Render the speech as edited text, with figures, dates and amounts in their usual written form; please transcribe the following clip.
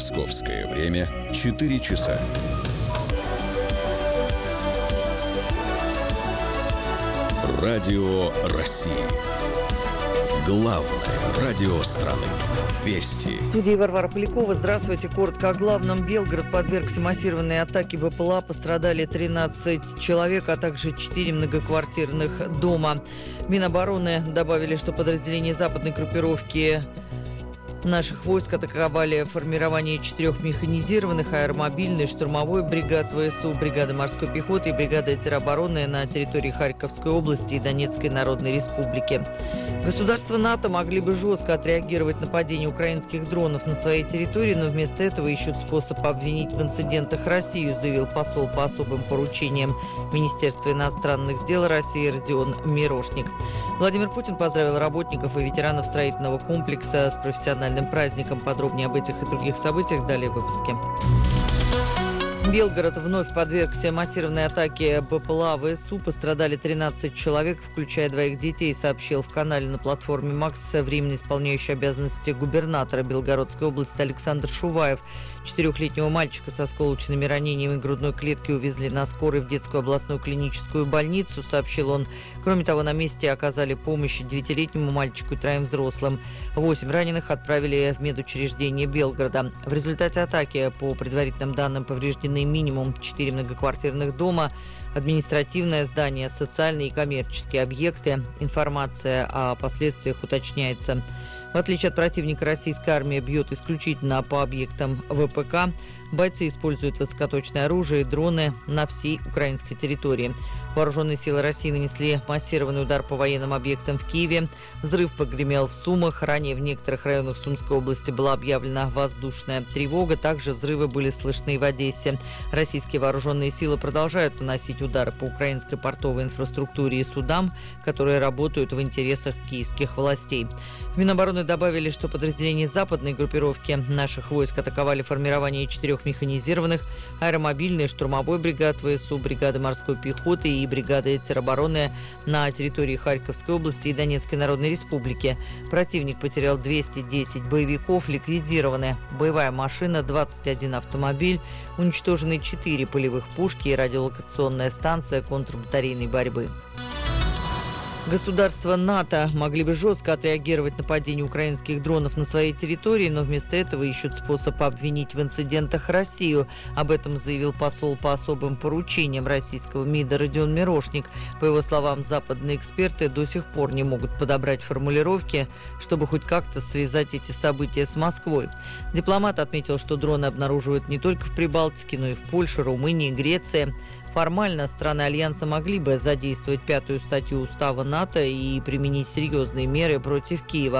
Московское время 4 часа. Радио России. Главное радио страны. Вести. В студии Варвара Полякова. Здравствуйте. Коротко о главном. Белгород подвергся массированной атаке БПЛА. Пострадали 13 человек, а также 4 многоквартирных дома. Минобороны добавили, что подразделения западной группировки наших войск атаковали формирование 4 механизированных, аэромобильной, штурмовой бригад ВСУ, бригады морской пехоты и бригады теробороны на территории Харьковской области и Донецкой Народной Республики. Государства НАТО могли бы жестко отреагировать на падение украинских дронов на своей территории, но вместо этого ищут способ обвинить в инцидентах Россию, заявил посол по особым поручениям Министерства иностранных дел России Родион Мирошник. Владимир Путин поздравил работников и ветеранов строительного комплекса с профессиональным праздником. Подробнее об этих и других событиях далее в выпуске. Белгород вновь подвергся массированной атаке БПЛА ВСУ. Пострадали 13 человек, включая 2 детей, сообщил в канале на платформе «Макс» временно исполняющий обязанности губернатора Белгородской области Александр Шуваев. 4-летнего мальчика со осколочными ранениями грудной клетки увезли на скорой в детскую областную клиническую больницу, сообщил он. Кроме того, на месте оказали помощь 9-летнему мальчику и 3 взрослым. 8 раненых отправили в медучреждение Белгорода. В результате атаки, по предварительным данным, повреждены минимум 4 многоквартирных дома, административное здание, социальные и коммерческие объекты. Информация о последствиях уточняется. В отличие от противника, российская армия бьет исключительно по объектам ВПК. Бойцы используют высокоточное оружие и дроны на всей украинской территории. Вооруженные силы России нанесли массированный удар по военным объектам в Киеве. Взрыв прогремел в Сумах. Ранее в некоторых районах Сумской области была объявлена воздушная тревога. Также взрывы были слышны и в Одессе. Российские вооруженные силы продолжают наносить удары по украинской портовой инфраструктуре и судам, которые работают в интересах киевских властей. В Минобороны добавили, что подразделения западной группировки наших войск атаковали формирование 4 механизированных, аэромобильной, штурмовой бригад ВСУ, бригады морской пехоты и бригады теробороны на территории Харьковской области и Донецкой Народной Республики. Противник потерял 210 боевиков, ликвидированы боевая машина, 21 автомобиль, уничтожены 4 полевых пушки и радиолокационная станция контрбатарейной борьбы. Государства НАТО могли бы жестко отреагировать на падение украинских дронов на своей территории, но вместо этого ищут способ обвинить в инцидентах Россию. Об этом заявил посол по особым поручениям российского МИДа Родион Мирошник. По его словам, западные эксперты до сих пор не могут подобрать формулировки, чтобы хоть как-то связать эти события с Москвой. Дипломат отметил, что дроны обнаруживают не только в Прибалтике, но и в Польше, Румынии, Греции. Формально страны Альянса могли бы задействовать 5-ю статью Устава НАТО и применить серьезные меры против Киева.